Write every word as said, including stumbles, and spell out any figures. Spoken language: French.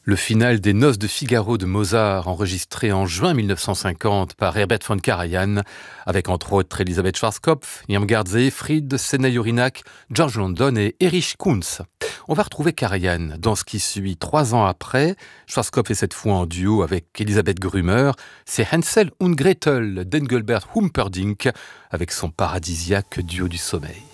Le final des Noces de Figaro de Mozart, enregistré en juin mille neuf cent cinquante par Herbert von Karajan, avec entre autres Elisabeth Schwarzkopf, Irmgard Seyfried, Senna Jurinak, George London et Erich Kunz. On va retrouver Karajan dans ce qui suit trois ans après. Schwarzkopf est cette fois en duo avec Elisabeth Grümer. C'est Hansel und Gretel d'Engelbert Humperdinck avec son paradisiaque duo du sommeil.